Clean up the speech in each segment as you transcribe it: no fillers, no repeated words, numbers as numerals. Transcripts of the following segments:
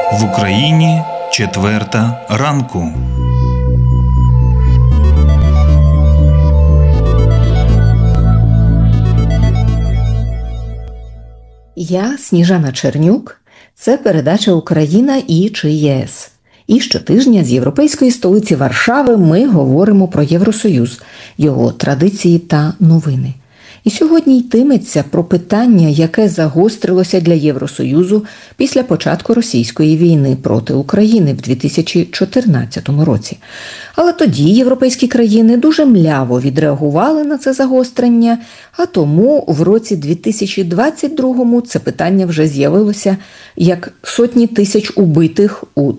В Україні 4 ранку. Я Сніжана Чернюк. Це передача «Україна і чи ЄС». І щотижня з європейської столиці Варшави ми говоримо про Євросоюз, його традиції та новини. І сьогодні йтиметься про питання, яке загострилося для Євросоюзу після початку російської війни проти України в 2014 році. Але тоді європейські країни дуже мляво відреагували на це загострення, а тому в році 2022 це питання вже з'явилося як сотні тисяч убитих у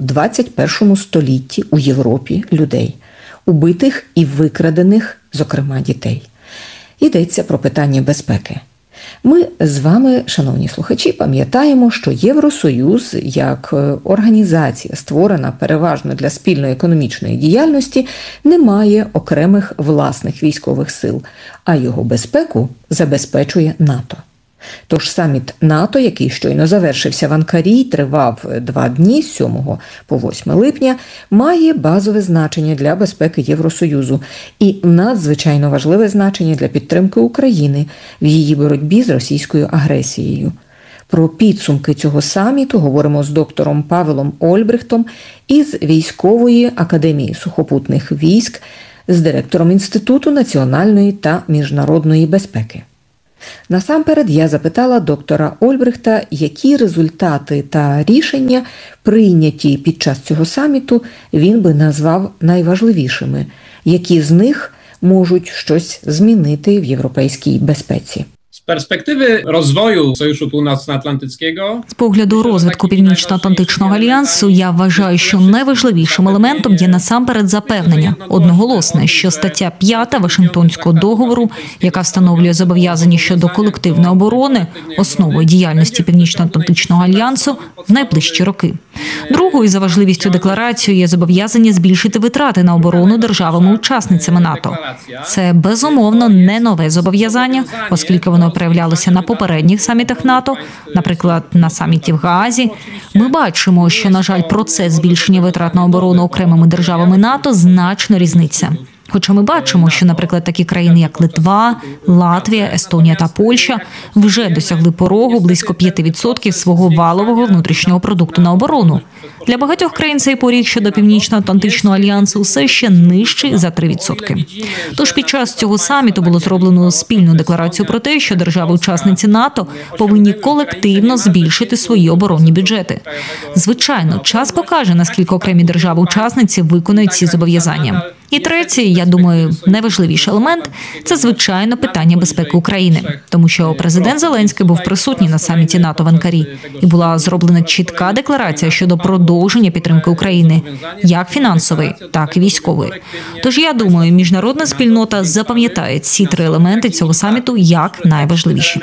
21 столітті у Європі людей. Убитих і викрадених, зокрема, дітей. Йдеться про питання безпеки. Ми з вами, шановні слухачі, пам'ятаємо, що Євросоюз, як організація, створена переважно для спільної економічної діяльності, не має окремих власних військових сил, а його безпеку забезпечує НАТО. Тож саміт НАТО, який щойно завершився в Анкарі, тривав 2 дні з 7 по 8 липня, має базове значення для безпеки Євросоюзу і надзвичайно важливе значення для підтримки України в її боротьбі з російською агресією. Про підсумки цього саміту говоримо з доктором Павелом Ольбрихтом із Військової академії сухопутних військ, з директором Інституту національної та міжнародної безпеки. Насамперед я запитала доктора Ольбрихта, які результати та рішення, прийняті під час цього саміту, він би назвав найважливішими, які з них можуть щось змінити в європейській безпеці. Z perspektywy rozwoju Sojuszu Północnoatlantyckiego, з погляду розвитку Північно-Атлантичного альянсу, я вважаю, що найважливішим елементом є насамперед запевнення одноголосне, що стаття 5 Вашингтонського договору, яка встановлює зобов'язання щодо колективної оборони, основою діяльності Північно-Атлантичного альянсу в найближчі роки. Другою за важливістю декларацією є зобов'язання збільшити витрати на оборону державами-учасницями НАТО. Це, безумовно, не нове зобов'язання, оскільки воно проявлялося на попередніх самітах НАТО, наприклад, на саміті в Гаазі. Ми бачимо, що, на жаль, процес збільшення витрат на оборону окремими державами НАТО значно різниця. Хоча ми бачимо, що, наприклад, такі країни, як Литва, Латвія, Естонія та Польща вже досягли порогу близько 5% свого валового внутрішнього продукту на оборону. Для багатьох країн цей поріг щодо Північно-Атлантичного альянсу все ще нижчий за 3%. Тож під час цього саміту було зроблено спільну декларацію про те, що держави-учасниці НАТО повинні колективно збільшити свої оборонні бюджети. Звичайно, час покаже, наскільки окремі держави-учасниці виконають ці зобов'язання. І третій, я думаю, найважливіший елемент – це, звичайно, питання безпеки України. Тому що президент Зеленський був присутній на саміті НАТО в Анкарі. І була зроблена чітка декларація щодо продовження підтримки України, як фінансової, так і військової. Тож, я думаю, міжнародна спільнота запам'ятає ці 3 елементи цього саміту як найважливіші.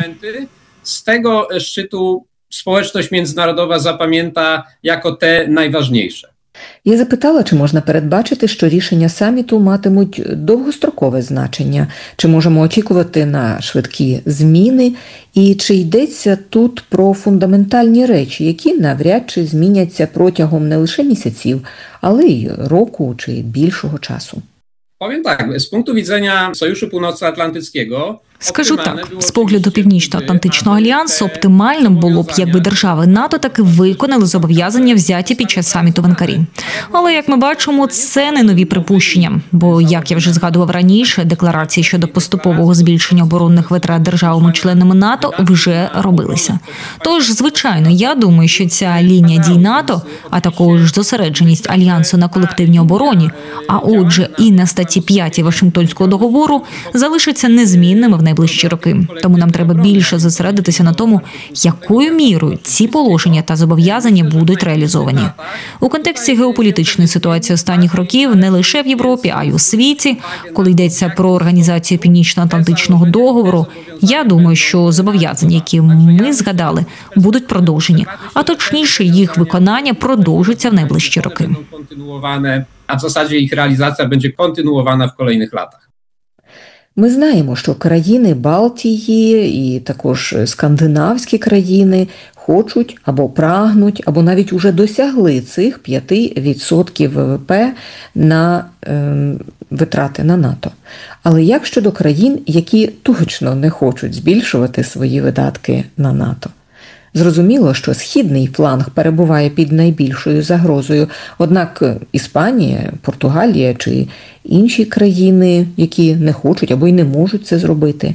z tego szczytu społeczność międzynarodowa zapamięta jako te najważniejsze. Я запитала, чи можна передбачити, що рішення саміту матимуть довгострокове значення, чи можемо очікувати на швидкі зміни, і чи йдеться тут про фундаментальні речі, які навряд чи зміняться протягом не лише місяців, але й року чи більшого часу. Powiem tak, z punktu widzenia Sojuszu Północnoatlantyckiego Скажу так, з погляду Північно-Атлантичного альянсу оптимальним було б, якби держави НАТО таки виконали зобов'язання, взяті під час саміту в Анкарі. Але, як ми бачимо, це не нові припущення, бо, як я вже згадував раніше, декларації щодо поступового збільшення оборонних витрат державами-членами НАТО вже робилися. Тож, звичайно, я думаю, що ця лінія дій НАТО, а також зосередженість Альянсу на колективній обороні, а отже і на статті 5 Вашингтонського договору, залишаться незмінними в найближчі роки. Тому нам треба більше зосередитися на тому, якою мірою ці положення та зобов'язання будуть реалізовані. У контексті геополітичної ситуації останніх років не лише в Європі, а й у світі, коли йдеться про організацію Північно-Атлантичного договору, я думаю, що зобов'язання, які ми згадали, будуть продовжені, а точніше їх виконання продовжиться в найближчі роки. А в zasadzie ich realizacja będzie kontynuowana w kolejnych latach. Ми знаємо, що країни Балтії і також скандинавські країни хочуть або прагнуть, або навіть уже досягли цих 5% ВВП на витрати на НАТО. Але як щодо країн, які точно не хочуть збільшувати свої видатки на НАТО? Зрозуміло, що східний фланг перебуває під найбільшою загрозою, однак Іспанія, Португалія чи інші країни, які не хочуть або й не можуть це зробити.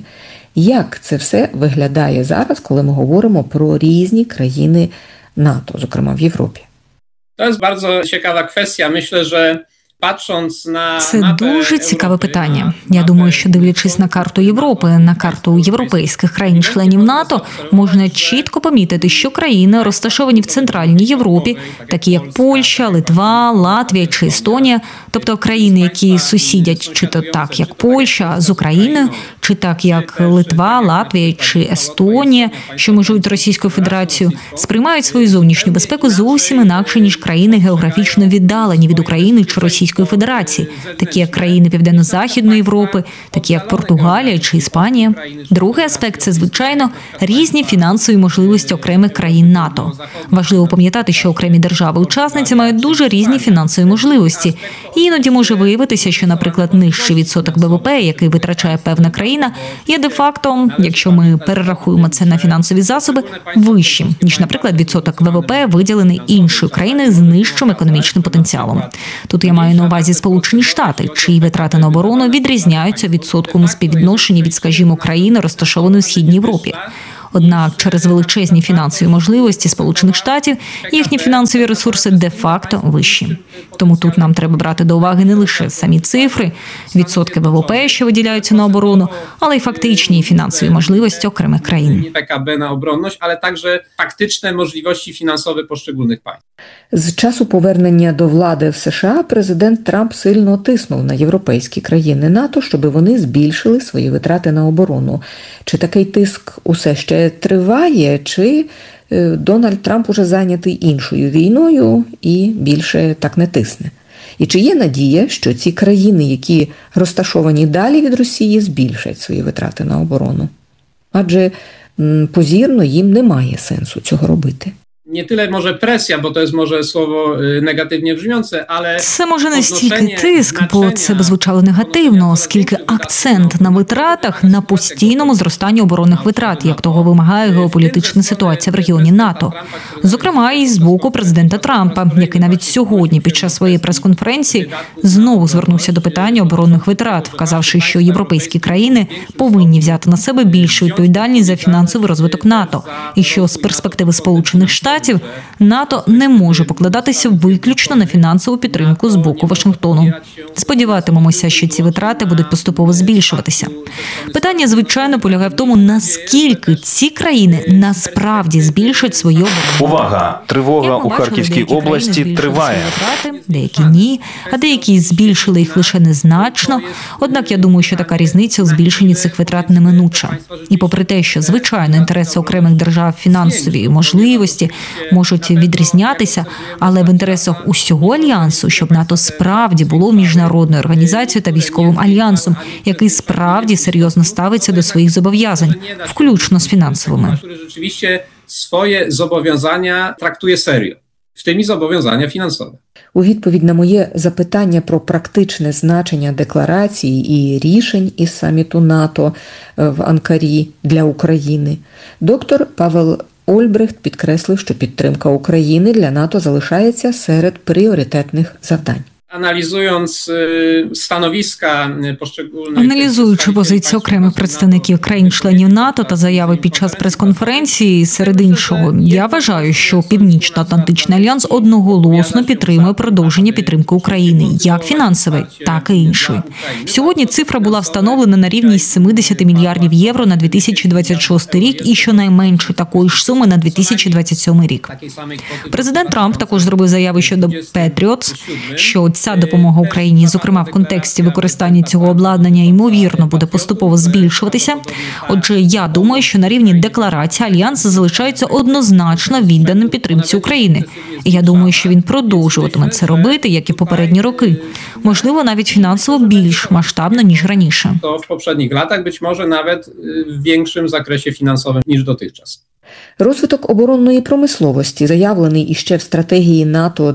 Як це все виглядає зараз, коли ми говоримо про різні країни НАТО, зокрема в Європі? To jest bardzo ciekawa kwestia. Myślę, że patrząc na Це дуже цікаве питання. Я думаю, що дивлячись на карту Європи, на карту європейських країн-членів НАТО, можна чітко помітити, що країни, розташовані в Центральній Європі, такі як Польща, Литва, Латвія чи Естонія, тобто країни, які сусідять чи то так, як Польща з Україною, чи так, як Литва, Латвія чи Естонія, що межують Російською Федерацією, сприймають свою зовнішню безпеку зовсім інакше, ніж країни географічно віддалені від України чи Російської Федерації, такі як країни Південно-Західної Європи, такі як Португалія чи Іспанія. Другий аспект – це, звичайно, різні фінансові можливості окремих країн НАТО. Важливо пам'ятати, що окремі держави-учасниці мають дуже різні фінансові можливості. І іноді може виявитися, що, наприклад, нижчий відсоток ВВП, який витрачає певна країна, є де-факто, якщо ми перерахуємо це на фінансові засоби, вищим, ніж, наприклад, відсоток ВВП, виділений іншою країною з нижчим економічним потенціалом. Тут я маю на увазі Сполучені Штати, чиї витрати на оборону відрізняються відсотковому співвідношенні від, скажімо, країни, розташованої у Східній Європі. Однак через величезні фінансові можливості Сполучених Штатів їхні фінансові ресурси де-факто вищі. Тому тут нам треба брати до уваги не лише самі цифри, відсотки ВВП, що виділяються на оборону, але й фактичні фінансові можливості окремих країн. nie PKB na obronność, ale także faktyczne możliwości finansowe poszczególnych państw. З часу повернення до влади в США президент Трамп сильно тиснув на європейські країни НАТО, щоб вони збільшили свої витрати на оборону. Чи такий тиск усе ще триває, чи Дональд Трамп уже зайнятий іншою війною і більше так не тисне? І чи є надія, що ці країни, які розташовані далі від Росії, збільшать свої витрати на оборону? Адже позірно їм немає сенсу цього робити. Nie tyle może presja, bo to jest może słowo negatywnie brzmiące, ale Це може не стільки тиск, бо це б звучало негативно, оскільки акцент на витратах на постійному зростанні оборонних витрат, як того вимагає геополітична ситуація в регіоні НАТО. Зокрема, і з боку президента Трампа, який навіть сьогодні під час своєї прес-конференції знову звернувся до питання оборонних витрат, вказавши, що європейські країни повинні взяти на себе більшу відповідальність за фінансовий розвиток НАТО, і що з перспективи Сполучених Штатів НАТО не може покладатися виключно на фінансову підтримку з боку Вашингтону. Сподіватимемося, що ці витрати будуть поступово збільшуватися. Питання, звичайно, полягає в тому, наскільки ці країни насправді збільшать свою оборону. Увага! Тривога у Харківській області триває. Деякі ні, а деякі збільшили їх лише незначно. Однак я думаю, що така різниця у збільшенні цих витрат неминуча. І попри те, що, звичайно, інтереси окремих держав фінансові можливості можуть відрізнятися, але в інтересах усього альянсу, щоб НАТО справді було міжнародною організацією та військовим альянсом, який справді серйозно ставиться до своїх зобов'язань, включно з фінансовими. który rzeczywiście swoje zobowiązania traktuje serio, w tym i zobowiązania finansowe. У відповідь на моє запитання про практичне значення декларації і рішень із саміту НАТО в Анкарі для України, доктор Павел Ольбрехт підкреслив, що підтримка України для НАТО залишається серед пріоритетних завдань. Аналізуючи позицію окремих представників країн-членів НАТО та заяви під час прес-конференції, серед іншого, я вважаю, що Північно-Атлантичний альянс одноголосно підтримує продовження підтримки України, як фінансової, так і іншої. Сьогодні цифра була встановлена на рівні 70 мільярдів євро на 2026 рік і щонайменше такої ж суми на 2027 рік. Президент Трамп також зробив заяви щодо Patriots, що ця допомога Україні, зокрема в контексті використання цього обладнання, ймовірно, буде поступово збільшуватися. Отже, я думаю, що на рівні декларації Альянс залишається однозначно відданим підтримці України. І я думаю, що він продовжуватиме це робити, як і в попередні роки. Можливо, навіть фінансово більш масштабно, ніж раніше. To w poprzednich latach być może nawet w większym zakresie finansowym niż dotychczas. Розвиток оборонної промисловості, заявлений іще в стратегії НАТО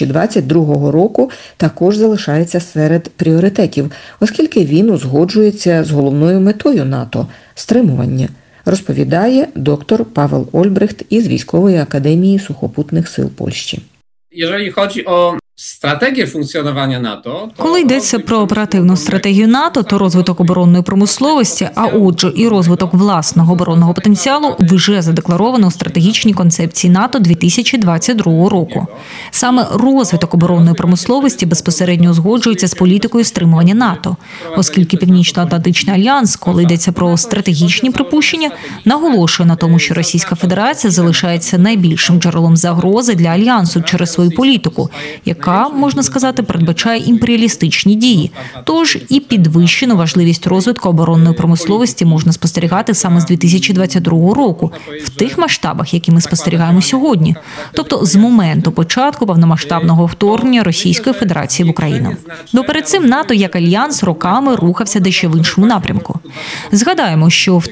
2022 року, також залишається серед пріоритетів, оскільки він узгоджується з головною метою НАТО – стримування, розповідає доктор Павел Ольбрехт із Військової академії сухопутних сил Польщі. Jeżeli chodzi o strategię funkcjonowania NATO, Коли йдеться про оперативну стратегію НАТО, то розвиток оборонної промисловості, а отже і розвиток власного оборонного потенціалу вже задекларовано у стратегічній концепції НАТО 2022 року. Саме розвиток оборонної промисловості безпосередньо узгоджується з політикою стримування НАТО, оскільки Північно-Атлантичний альянс, коли йдеться про стратегічні припущення, наголошує на тому, що Російська Федерація залишається найбільшим джерелом загрози для альянсу через свою політику, яка, можна сказати, передбачає імперіалістичні дії. Тож і підвищену важливість розвитку оборонної промисловості можна спостерігати саме з 2022 року, в тих масштабах, які ми спостерігаємо сьогодні, тобто з моменту початку повномасштабного вторгнення Російської Федерації в Україну. Бо перед цим НАТО як альянс роками рухався дещо в іншому напрямку. Згадаємо, що в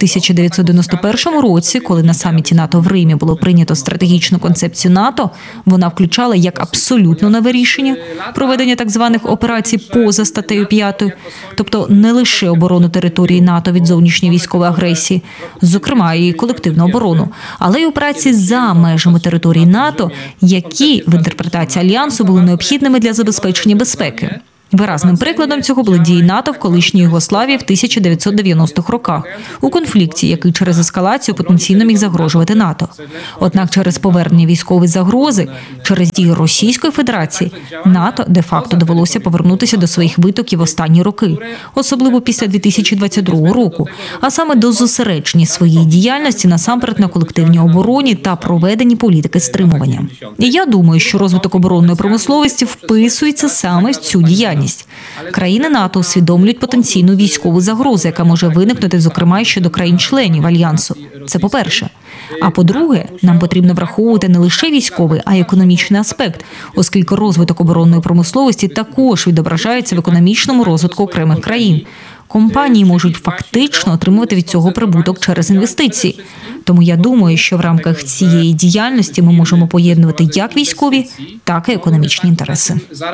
1991 році, коли на саміті НАТО в Римі було прийнято стратегічну концепцію НАТО, вона включала як абсолютно нове рішення проведення так званих операцій поза статтею 5, тобто не лише оборону території НАТО від зовнішньої військової агресії, зокрема і колективну оборону, але й операції за межами території НАТО, які в інтерпретації Альянсу були необхідними для забезпечення безпеки. Виразним прикладом цього були дії НАТО в колишній Югославії в 1990-х роках, у конфлікті, який через ескалацію потенційно міг загрожувати НАТО. Однак через повернення військової загрози, через дії Російської Федерації, НАТО де-факто довелося повернутися до своїх витоків останні роки, особливо після 2022 року, а саме до зосередження своєї діяльності насамперед на колективній обороні та проведенні політики стримування. І я думаю, що розвиток оборонної промисловості вписується саме в цю діяльність. Країни НАТО усвідомлюють потенційну військову загрозу, яка може виникнути, зокрема, і щодо країн-членів Альянсу. Це по-перше. А по-друге, нам потрібно враховувати не лише військовий, а й економічний аспект, оскільки розвиток оборонної промисловості також відображається в економічному розвитку окремих країн. Компанії можуть фактично отримувати від цього прибуток через інвестиції. Тому я думаю, що в рамках цієї діяльності ми можемо поєднувати як військові, так і економічні інтереси.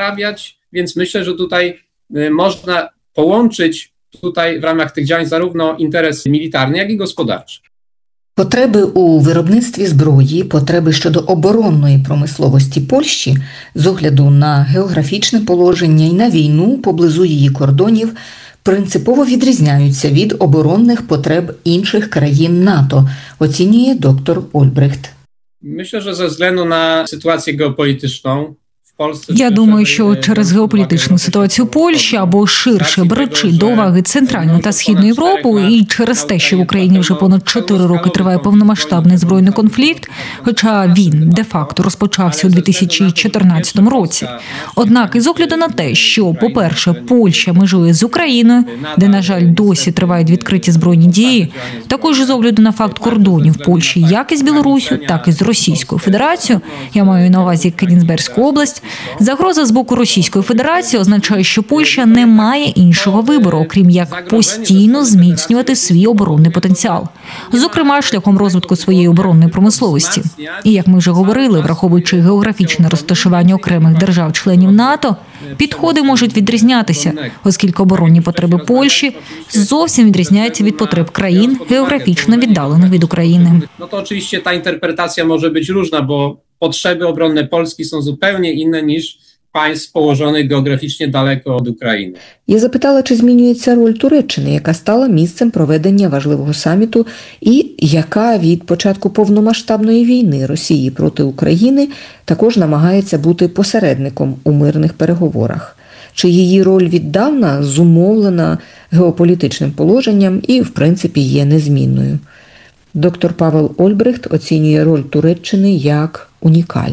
Więc myślę, że tutaj można połączyć w ramach tych działań zarówno interes militarny, jak i gospodarczy. Потреби у виробництві зброї, потреби щодо оборонної промисловості Польщі з огляду на географічне положення і на війну поблизу її кордонів принципово відрізняються від оборонних потреб інших країн НАТО, оцінює доктор Ольбрехт. Myślę, że ze względu na sytuację geopolityczną Я думаю, що через геополітичну ситуацію Польщі або ширше беручи до уваги Центральну та Східну Європу і через те, що в Україні вже понад 4 роки триває повномасштабний збройний конфлікт, хоча він де-факто розпочався у 2014 році. Однак із огляду на те, що, по-перше, Польща межує з Україною, де, на жаль, досі тривають відкриті збройні дії, також із огляду на факт кордонів Польщі як із Білоруссю, так і з Російською Федерацією, я маю на увазі Кенігсберзьку область, загроза з боку Російської Федерації означає, що Польща не має іншого вибору, окрім як постійно зміцнювати свій оборонний потенціал, зокрема шляхом розвитку своєї оборонної промисловості. І як ми вже говорили, враховуючи географічне розташування окремих держав-членів НАТО, підходи можуть відрізнятися, оскільки оборонні потреби Польщі зовсім відрізняються від потреб країн, географічно віддалених від України. No to oczywiście ta interpretacja może być różna, bo potrzeby obronne Polski są zupełnie inne niż państw położonych geograficznie daleko od України. Я запитала, чи змінюється роль Туреччини, яка стала місцем проведення важливого саміту і яка від початку повномасштабної війни Росії проти України також намагається бути посередником у мирних переговорах. Чи її роль віддавна зумовлена геополітичним положенням і, в принципі, є незмінною. Доктор Павел Ольбрехт оцінює роль Туреччини як унікальну.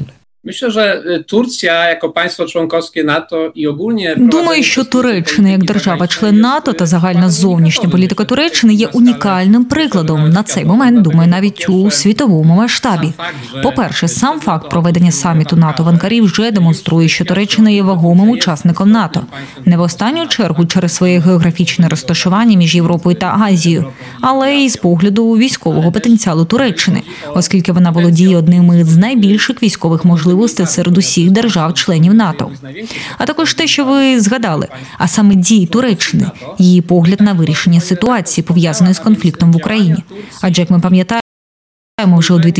Myślę, że Turcja jako państwo członkowskie NATO і ogólnie Думаю, що Туреччина як держава-член НАТО та загальна зовнішня політика Туреччини є унікальним прикладом на цей момент, думаю, навіть у світовому масштабі. По-перше, сам факт проведення саміту НАТО в Анкарі вже демонструє, що Туреччина є вагомим учасником НАТО. Не в останню чергу через своє географічне розташування між Європою та Азією, але й з погляду військового потенціалу Туреччини, оскільки вона володіє одним із найбільших військових можливостей серед усіх держав-членів НАТО. А також те, що ви згадали, а саме дії Туреччини, її погляд на вирішення ситуації, пов'язаної з конфліктом в Україні. Адже, як ми пам'ятаємо, вже у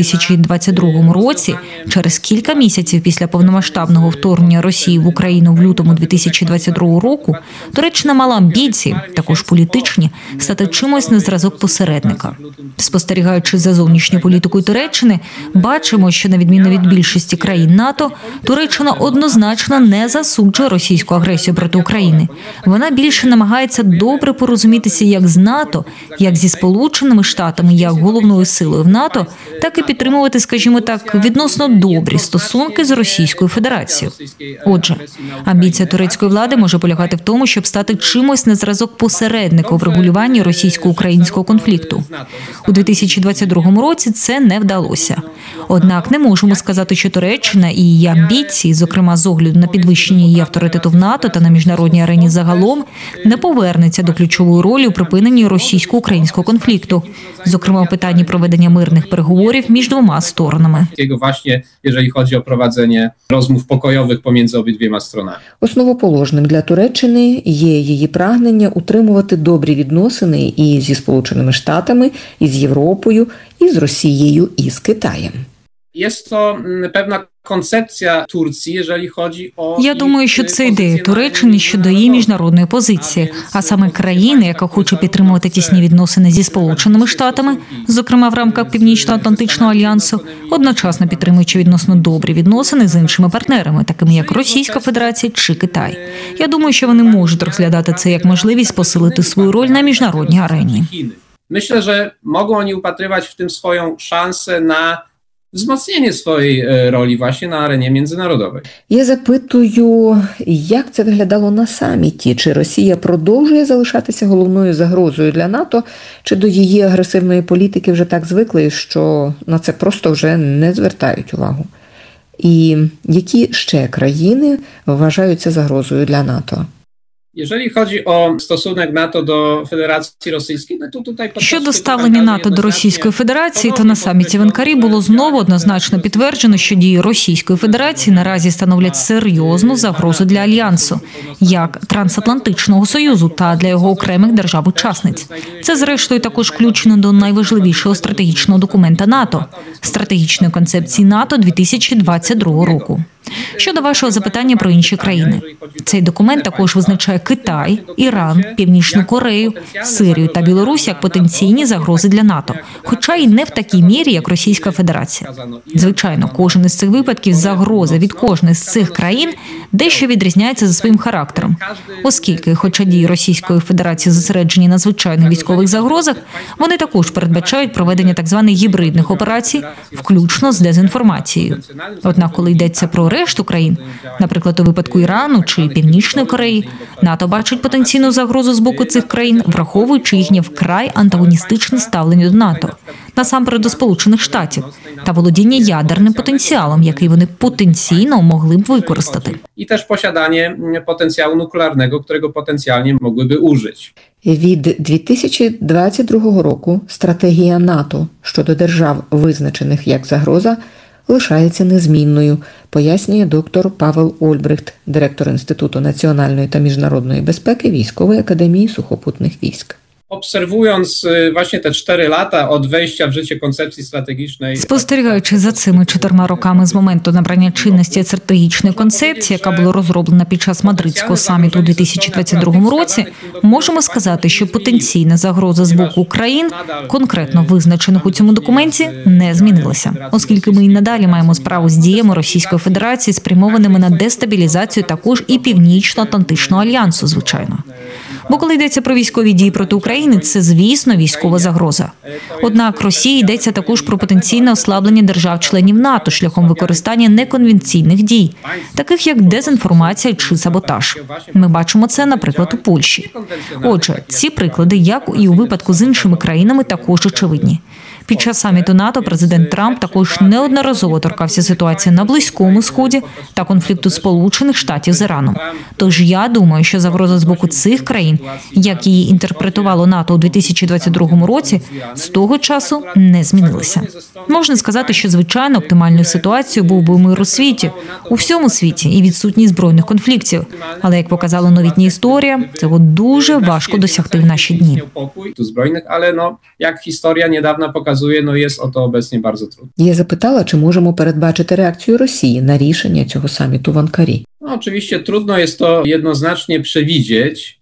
2022 році, через кілька місяців після повномасштабного вторгнення Росії в Україну в лютому 2022 року, Туреччина мала амбіції, також політичні, стати чимось на зразок посередника. Спостерігаючи за зовнішньою політикою Туреччини, бачимо, що на відміну від більшості країн НАТО, Туреччина однозначно не засуджує російську агресію проти України. Вона більше намагається добре порозумітися як з НАТО, як зі Сполученими Штатами, як головною силою в НАТО, так і підтримувати, скажімо так, відносно добрі стосунки з Російською Федерацією. Отже, амбіція турецької влади може полягати в тому, щоб стати чимось на зразок посередника у врегулюванні російсько-українського конфлікту. У 2022 році це не вдалося. Однак не можемо сказати, що Туреччина і її амбіції, зокрема з огляду на підвищення її авторитету в НАТО та на міжнародній арені загалом, не повернеться до ключової ролі у припиненні російсько-українського конфлікту, зокрема у питанні проведення мирних переговорів між двома сторонами. Właśnie, jeżeli chodzi o prowadzenie rozmów pokojowych pomiędzy obydwiema stronami. Основоположним для Туреччини є її прагнення утримувати добрі відносини і зі Сполученими Штатами, і з Європою, і з Росією, і з Китаєм. Jest to pewna koncepcja Turcji, jeżeli chodzi o... Я думаю, що це ідея Туреччини щодо її міжнародної позиції, а саме країни, яка хоче підтримувати тісні відносини зі Сполученими Штатами, зокрема в рамках Північно-Атлантичного альянсу, одночасно підтримуючи відносно добрі відносини з іншими партнерами, такими як Російська Федерація чи Китай. Я думаю, що вони можуть розглядати це як можливість посилити свою роль на міжнародній арені. Myślę, że mogą oni upatrywać w tym swoją szansę na wzmocnienie swojej roli właśnie na arenie międzynarodowej. Я запитую, як це виглядало на саміті? Чи Росія продовжує залишатися головною загрозою для НАТО, чи до її агресивної політики вже так звикли, що на це просто вже не звертають увагу? І які ще країни вважаються загрозою для НАТО? Jeżeli chodzi o stosunek NATO do Federacji Rosyjskiej, no to tutaj... Щодо ставлення НАТО до Російської Федерації, то на саміті в Анкарі було знову однозначно підтверджено, що дії Російської Федерації наразі становлять серйозну загрозу для Альянсу, як Трансатлантичного Союзу та для його окремих держав-учасниць. Це, зрештою, також включено до найважливішого стратегічного документа НАТО – стратегічної концепції НАТО 2022 року. Щодо вашого запитання про інші країни. Цей документ також визначає Китай, Іран, Північну Корею, Сирію та Білорусь як потенційні загрози для НАТО, хоча й не в такій мірі, як Російська Федерація. Звичайно, кожен із цих випадків загроза від кожної з цих країн дещо відрізняється за своїм характером, оскільки, хоча дії Російської Федерації зосереджені на звичайних військових загрозах, вони також передбачають проведення так званих гібридних операцій, включно з дезінформацією. Однак, коли йдеться про решту країн, наприклад, у випадку Ірану чи Північної Кореї, НАТО бачить потенційну загрозу з боку цих країн, враховуючи їхнє вкрай антагоністичне ставлення до НАТО, насамперед до Сполучених Штатів, та володіння ядерним потенціалом, який вони потенційно могли б використати. I też posiadanie potencjału nuklearnego, którego potencjalnie mogłyby użyć. Від 2022 року стратегія НАТО щодо держав, визначених як загроза, лишається незмінною, пояснює доктор Павел Ольбрихт, директор Інституту національної та міжнародної безпеки Військової академії сухопутних військ. Obserwując właśnie te 4 lata od wejścia w życie koncepcji strategicznej... Спостерігаючи за цими 4 роками з моменту набрання чинності стратегічної концепції, яка була розроблена під час Мадридського саміту у 2022 році, можемо сказати, що потенційна загроза з боку країн, конкретно визначених у цьому документі, не змінилася, оскільки ми і надалі маємо справу з діями Російської Федерації, спрямованими на дестабілізацію також і Північно-Атлантичного альянсу, звичайно. Бо коли йдеться про військові дії проти України, це, звісно, військова загроза. Однак Росії йдеться також про потенційне ослаблення держав-членів НАТО шляхом використання неконвенційних дій, таких як дезінформація чи саботаж. Ми бачимо це, наприклад, у Польщі. Отже, ці приклади, як і у випадку з іншими країнами, також очевидні. Під час саміту НАТО президент Трамп також неодноразово торкався ситуації на Близькому Сході та конфлікту Сполучених Штатів з Іраном. Тож я думаю, що загроза з боку цих країн, як її інтерпретувало НАТО у 2022 році, з того часу не змінилися. Можна сказати, що звичайно оптимальною ситуацією був би мир у світі, у всьому світі і відсутність збройних конфліктів. Але, як показала новітня історія, цього дуже важко досягти в наші дні. Але, як історія недавно показує, є o to obecnie bardzo trudno. Я запитала, чи можемо передбачити реакцію Росії на рішення цього саміту в Анкарі. Oczywiście trudno jest to jednoznacznie przewidzieć.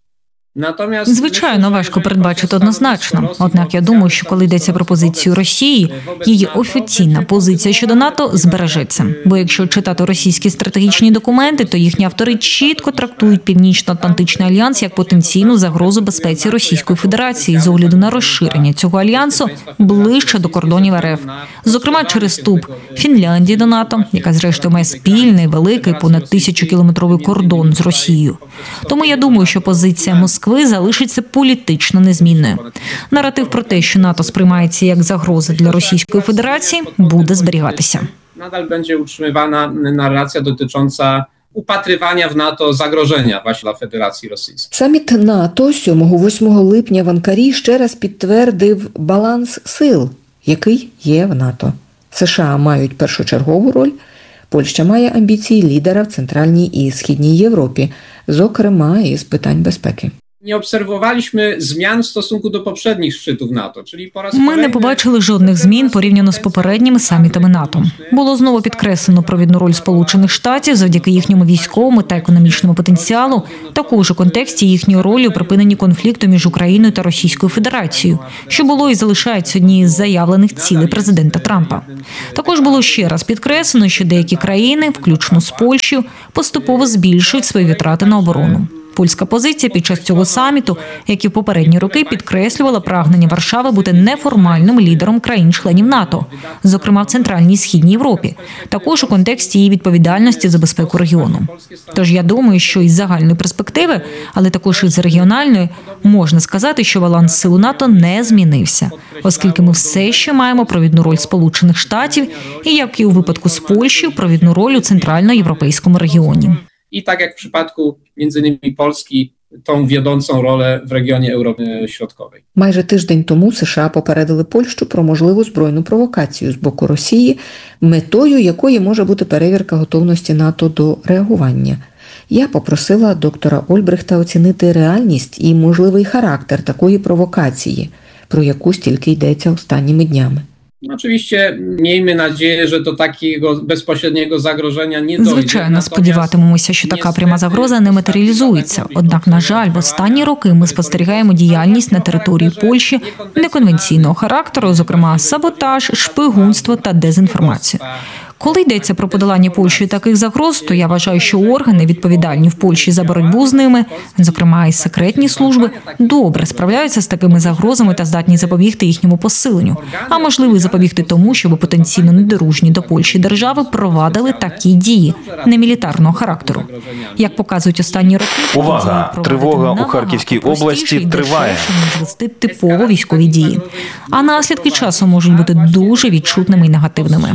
Звичайно, важко передбачити однозначно. Однак я думаю, що коли йдеться про позицію Росії, її офіційна позиція щодо НАТО збережеться. Бо якщо читати російські стратегічні документи, то їхні автори чітко трактують Північно-Атлантичний альянс як потенційну загрозу безпеці Російської Федерації з огляду на розширення цього альянсу ближче до кордонів РФ. Зокрема, через вступ Фінляндії до НАТО, яка зрештою має спільний, великий, понад 1000-кілометровий кордон з Росією. Тому я думаю, що позиція Москви залишиться політично незмінною. Наратив про те, що НАТО сприймається як загроза для Російської Федерації, буде зберігатися. Nadal będzie utrzymywana narracja dotycząca upatrywania w NATO zagrożenia właśnie dla Federacji Rosyjskiej. Саміт НАТО 7-8 липня в Анкарі ще раз підтвердив баланс сил, який є в НАТО. США мають першочергову роль, Польща має амбіції лідера в Центральній і Східній Європі, зокрема із питань безпеки. Nie obserwowaliśmy zmian w stosunku do poprzednich szczytów NATO, czyli po raz Ми не побачили жодних змін порівняно з попередніми самітами НАТО. Було знову підкреслено провідну роль Сполучених Штатів завдяки їхньому військовому та економічному потенціалу, також у контексті їхньої ролі у припиненні конфлікту між Україною та Російською Федерацією, що було і залишається однією з заявлених цілей президента Трампа. Також було ще раз підкреслено, що деякі країни, включно з Польщею, поступово збільшують свої витрати на оборону. Польська позиція під час цього саміту, як і в попередні роки, підкреслювала прагнення Варшави бути неформальним лідером країн-членів НАТО, зокрема в Центральній і Східній Європі, також у контексті її відповідальності за безпеку регіону. Тож я думаю, що із загальної перспективи, але також із регіональної, можна сказати, що баланс сил у НАТО не змінився, оскільки ми все ще маємо провідну роль Сполучених Штатів і, як і у випадку з Польщею, провідну роль у центральноєвропейському регіоні. I tak jak w przypadku między innymi Polski, tą wiodącą rolę w regionie Europy Środkowej. Майже тиждень тому США попередили Польщу про можливу збройну провокацію з боку Росії, метою якої може бути перевірка готовності НАТО до реагування. Я попросила доктора Ольбрихта оцінити реальність і можливий характер такої провокації, про яку стільки йдеться останніми днями. Oczywiście miejmy nadzieję, że do takiego bezpośredniego zagrożenia nie dojdzie. Звичайно, сподіватимемося, що така пряма загроза не матеріалізується. Однак, на жаль, в останні роки ми спостерігаємо діяльність на території Польщі неконвенційного характеру, зокрема саботаж, шпигунство та дезінформація. Коли йдеться про подолання Польщею таких загроз, то я вважаю, що органи, відповідальні в Польщі за боротьбу з ними, зокрема і секретні служби, добре справляються з такими загрозами та здатні запобігти їхньому посиленню, а можливо і запобігти тому, щоб потенційно недоружні до Польщі держави провадили такі дії немілітарного характеру. Як показують останні роки, Увага! Тривога у Харківській області триває. Ніж вести типово військові дії. А наслідки часу можуть бути дуже відчутними і негативними.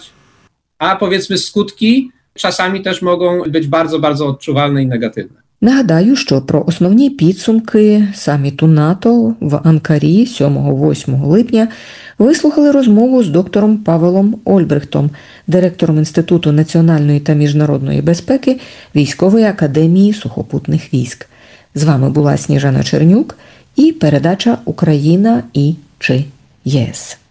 A powiedzmy skutki czasami też mogą być bardzo, bardzo odczuwalne i negatywne. Нагадаю, що про основні підсумки саміту НАТО в Анкарі 7-8 липня вислухали розмову з доктором Павелом Ольбрихтом, директором Інституту національної та міжнародної безпеки Військової академії сухопутних військ. З вами була Сніжана Чернюк і передача «Україна і чи ЄС».